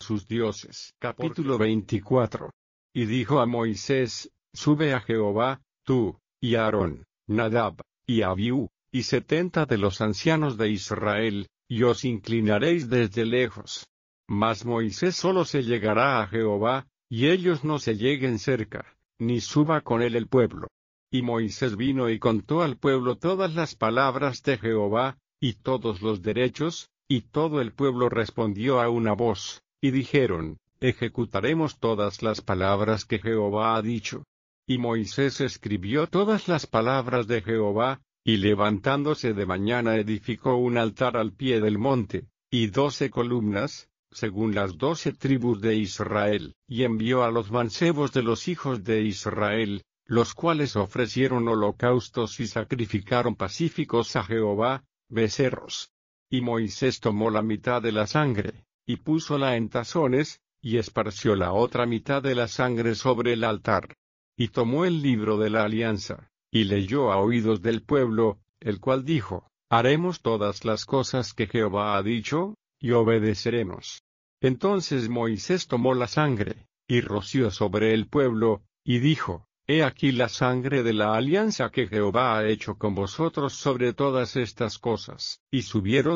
sus dioses. Capítulo 24. Y dijo a Moisés, sube a Jehová, tú, y Aarón, Nadab, y Abiú, y 70 de los ancianos de Israel, y os inclinaréis desde lejos. Mas Moisés solo se llegará a Jehová, y ellos no se lleguen cerca, ni suba con él el pueblo. Y Moisés vino y contó al pueblo todas las palabras de Jehová, y todos los derechos, y todo el pueblo respondió a una voz, y dijeron, ejecutaremos todas las palabras que Jehová ha dicho. Y Moisés escribió todas las palabras de Jehová, y levantándose de mañana edificó un altar al pie del monte, y 12 columnas, según las 12 tribus de Israel, y envió a los mancebos de los hijos de Israel, los cuales ofrecieron holocaustos y sacrificaron pacíficos a Jehová, becerros. Y Moisés tomó la mitad de la sangre, y púsola en tazones, y esparció la otra mitad de la sangre sobre el altar. Y tomó el libro de la alianza, y leyó a oídos del pueblo, el cual dijo, haremos todas las cosas que Jehová ha dicho, y obedeceremos. Entonces Moisés tomó la sangre, y roció sobre el pueblo, y dijo, he aquí la sangre de la alianza que Jehová ha hecho con vosotros sobre todas estas cosas. Y subieron